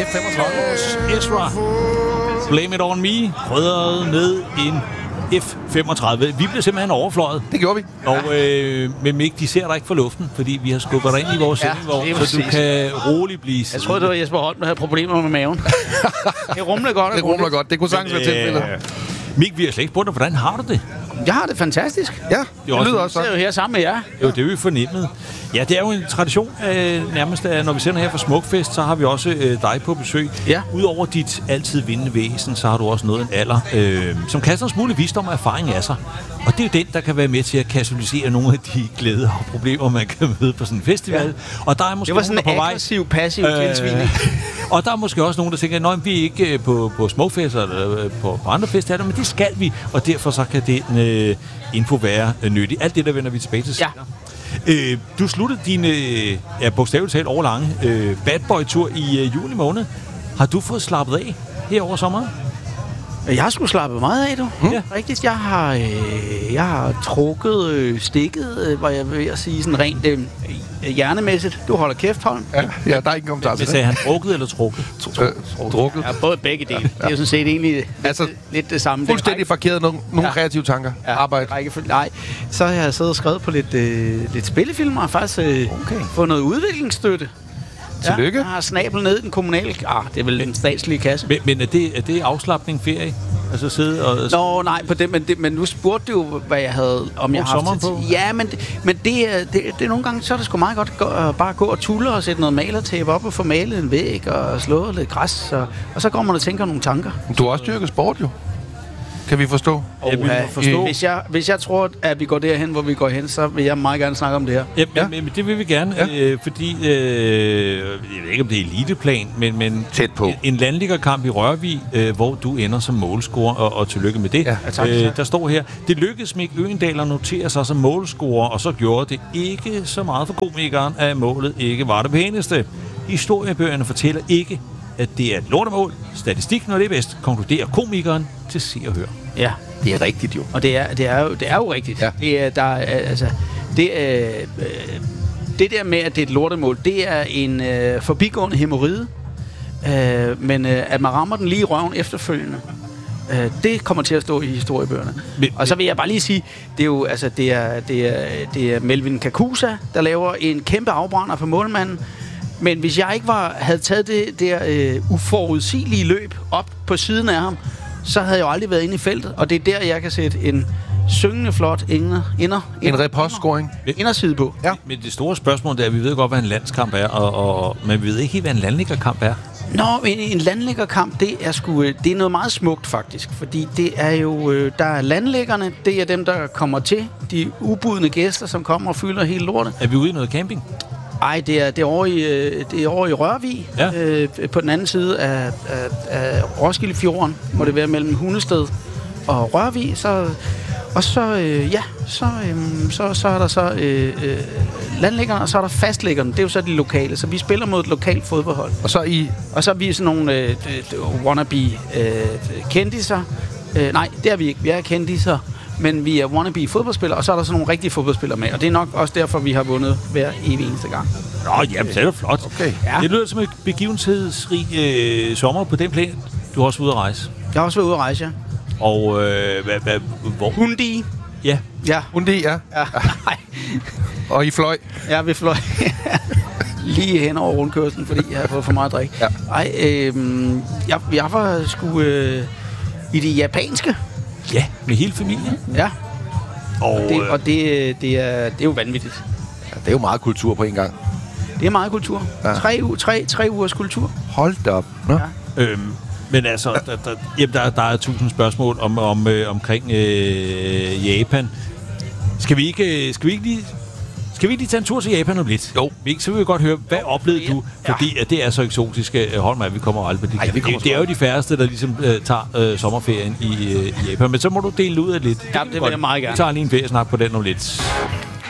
F-35's Ezra. Blame It On Me. Krydret med en F-35. Vi blev simpelthen overfløjet. Det gjorde vi. Og med Mik, de ser dig ikke fra luften, fordi vi har skubbet dig ind i vores sendevogn, så du kan roligt blive Jeg troede, det var Jesper Holm, der havde problemer med maven. Det rumler godt. Det rumler godt. Det kunne sagtens være tilfældet. Mik, vi har slet ikke spurgt dig, hvordan har du det? Jeg har det fantastisk. Ja, det lyder også så. Jeg er jo her sammen med jer. Jo, det er jo fornemmet. Ja, det er jo en tradition nærmest, at når vi sender her fra Smukfest, så har vi også dig på besøg. Ja. Udover dit altid vindende væsen, så har du også noget en alder, som kaster en smule visdom og erfaring af sig. Og det er jo den, der kan være med til at katalysere nogle af de glæder og problemer, man kan møde på sådan en festival. Ja. Og der er måske det var sådan nogen, en aggressiv, passiv tilsvining. Og der er måske også nogen, der tænker, at vi er ikke på Smukfest eller på andre festivaler, men det skal vi, og derfor så kan den info være nyttig. Alt det, der vender vi tilbage til senere. Ja. Du sluttede din bogstaveligt talt overlange Bad Boy-tur i juni måned. Har du fået slappet af her over sommeren? Jeg har sgu slappet meget af, du. Ja. Rigtigt. Jeg har trukket stikket, var jeg ved at sige, sådan rent hjernemæssigt. Du holder kæft, Holm. Ja, der er ikke kommentar til det. Sagde han drukket eller trukket? Drukket. Ja, både begge dele. Det er jo sådan set egentlig lidt det samme. Fuldstændig parkeret nogle kreative tanker. Ja, arbejde. Nej, så har jeg siddet og skrevet på lidt spillefilm, og faktisk fået noget udviklingsstøtte. Tillykke. Jeg har snabel ned i den kommunale... det er vel den statslige kasse. Men er det afslapning, ferie? Altså sidde og... Nå, nej, på det, men nu spurgte du jo, hvad jeg havde... Om jeg har haft på? Ja, men det er nogle gange, så er det sgu meget godt bare gå og tulle og sætte noget malertape op og få malet en væg og slå lidt græs, og så går man og tænker nogle tanker. Du har også dyrket sport, jo. Kan vi forstå? Hvis jeg tror, at vi går derhen, hvor vi går hen, så vil jeg meget gerne snakke om det her. Men det vil vi gerne, fordi jeg ved ikke, om det er eliteplan, men tæt på. En landliggerkamp i Rørvig, hvor du ender som målscorer, og tillykke med det. Ja, tak. Der står her, det lykkedes Mik Øgendahl at notere sig som målscorer, og så gjorde det ikke så meget for komikeren, at målet ikke var det pæneste. Historiebøgerne fortæller ikke, at det er et lortemål. Statistik, når det er bedst, konkluderer komikeren til Se og Hør. Ja, det er rigtigt jo. Og det er jo rigtigt. Ja. Det der med, at det er et lortemål, det er en forbigående hæmoride. Men at man rammer den lige i røven efterfølgende, det kommer til at stå i historiebøgerne. Og så vil jeg bare lige sige, det er jo det er Melvin Kakusa, der laver en kæmpe afbrænder på målmanden. Men hvis jeg ikke havde taget det der uforudsigelige løb op på siden af ham, så havde jeg jo aldrig været inde i feltet. Og det er der, jeg kan sætte en syngende flot en repostscoring. Inderside på. Ja. Men det store spørgsmål er, at vi ved godt, hvad en landskamp er, men vi ved ikke helt, hvad en landliggerkamp er. Nå, en landliggerkamp, det er noget meget smukt faktisk. Fordi det er jo, der er landlæggerne, det er dem, der kommer til. De ubudne gæster, som kommer og fylder hele lortet. Er vi ude i noget camping? Nej, det er over i Rørvig, på den anden side af Roskildefjorden, må det være mellem Hundested og Rørvig. Så er der så landlæggerne, og så er der fastlæggerne. Det er jo så de lokale, så vi spiller mod et lokalt fodboldhold. Og så er vi sådan nogle wannabe kendiser. Nej, det er vi ikke. Vi er kendiser. Men vi er wannabe fodboldspillere, og så er der sådan nogle rigtige fodboldspillere med. Og det er nok også derfor, vi har vundet hver eneste gang. Nå, jamen, det er da flot. Okay. Ja. Det lyder som en begivenhedsrig sommer på den plan. Du har også været ude at rejse. Jeg har også været ude at rejse, ja. Og hvor? Hundi. Ja. Hundi, ja. Og I fløj? Ja, vi fløj. Lige hen over rundkørslen, fordi jeg har fået for meget drik. Ja. Jeg var sgu i det japanske. Ja, med hele familien. Ja. Og det er jo vanvittigt. Ja, det er jo meget kultur på en gang. Det er meget kultur. Ja. 3 ugers kultur. Hold da op. Nå. Ja. Men altså, der er 1000 spørgsmål omkring Japan. Skal vi ikke lige tage en tur til Japan om lidt? Jo. Så vil vi godt høre, hvad oplevede du? Fordi det er så eksotisk. Hold mig, vi kommer aldrig på det. Det er jo de færreste, der ligesom tager sommerferien i Japan. Men så må du dele ud af lidt. Ja, det vil jeg meget gerne. Vi tager lige en feriesnak på den om lidt.